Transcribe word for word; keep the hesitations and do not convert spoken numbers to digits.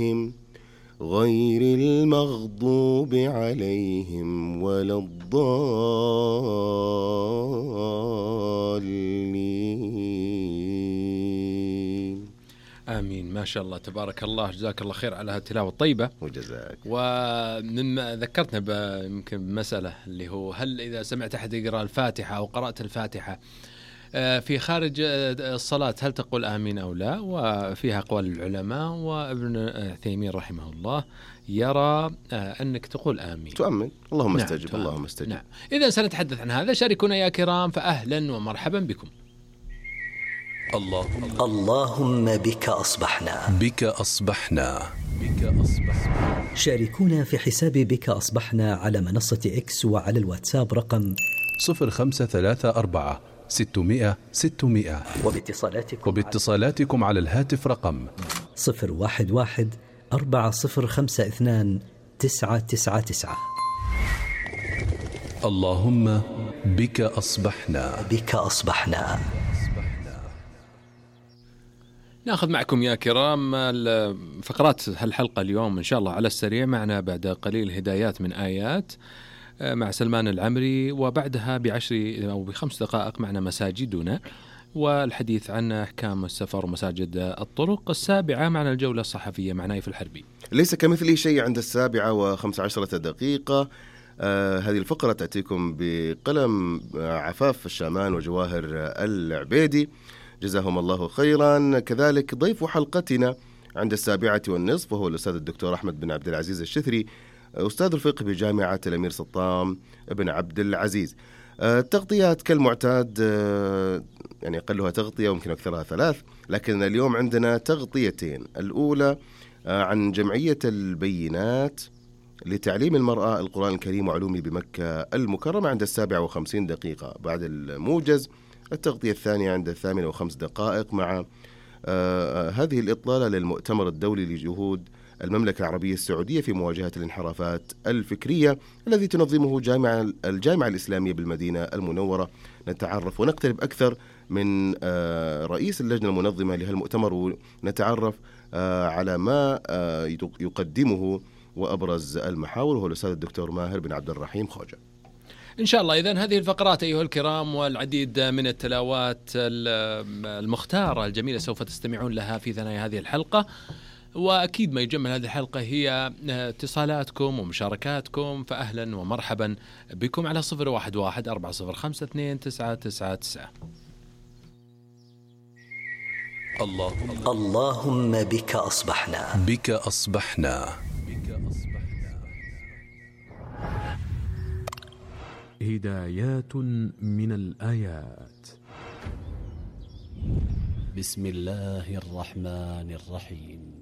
غير المغضوب عليهم ولا الضالين. آمين. ما شاء الله تبارك الله، جزاك الله خير على هالتلاوة الطيبة. وجزاك. ومما ذكرتنا يمكن بمسألة اللي هو هل إذا سمعت أحد يقرأ الفاتحة أو قرأت الفاتحة في خارج الصلاة هل تقول آمين أو لا؟ وفيها أقوال العلماء، وابن تيمية رحمه الله يرى أنك تقول آمين، تؤمن. اللهم نعم استجب. تؤمن. اللهم استجب. نعم. إذا سنتحدث عن هذا، شاركونا يا كرام، فأهلا ومرحبا بكم. اللهم اللهم بك أصبحنا بك أصبحنا بك أصبحنا. شاركونا في حساب بك أصبحنا على منصة إكس وعلى الواتساب رقم صفر خمسة ثلاثة أربعة ستمائة ستمائة، وباتصالاتكم وباتصالاتكم على الهاتف رقم صفر واحد واحد أربعة صفر خمسة اثنان تسعة تسعة تسعة. اللهم بك أصبحنا بك أصبحنا. نأخذ معكم يا كرام فقرات هالحلقة اليوم إن شاء الله على السريع. معنا بعد قليل هدايات من آيات مع سلمان العمري، وبعدها بعشر أو بخمس دقائق معنا مساجدنا والحديث عن أحكام السفر ومساجد الطرق. السابعة معنا الجولة الصحفية مع نايف الحربي. ليس كمثله شيء عند السابعة وخمس عشرة دقيقة. آه هذه الفقرة تأتيكم بقلم عفاف الشامان وجواهر العبيدي، جزاهم الله خيرا. كذلك ضيف حلقتنا عند السابعة والنصف وهو الأستاذ الدكتور أحمد بن عبد العزيز الشثري، أستاذ الفقه بجامعة الأمير سلطان بن عبد العزيز. التغطيات كالمعتاد يعني أقلها تغطية ويمكن أكثرها ثلاث، لكن اليوم عندنا تغطيتين. الأولى عن جمعية البينات لتعليم المرأة القرآن الكريم وعلومه بمكة المكرمة عند السابعة وخمسين دقيقة بعد الموجز. التغطية الثانية عند الثامنة وخمس دقائق مع آه هذه الإطلالة للمؤتمر الدولي لجهود المملكة العربية السعودية في مواجهة الانحرافات الفكرية الذي تنظمه جامعة الجامعة الإسلامية بالمدينة المنورة. نتعرف ونقترب أكثر من آه رئيس اللجنة المنظمة لهالمؤتمر، ونتعرف آه على ما آه يقدمه وأبرز المحاور، وهو الأستاذ الدكتور ماهر بن عبد الرحيم خوجة. إن شاء الله. إذن هذه الفقرات أيها الكرام والعديد من التلاوات المختارة الجميلة سوف تستمعون لها في ثنايا هذه الحلقة، وأكيد ما يجمل هذه الحلقة هي اتصالاتكم ومشاركاتكم، فأهلا ومرحبا بكم على صفر واحد واحد أربعة صفر خمسة اثنين تسعة تسعة تسعة. اللهم اللهم بك أصبحنا بك أصبحنا بك أصبحنا. هدايات من الآيات. بسم الله الرحمن الرحيم.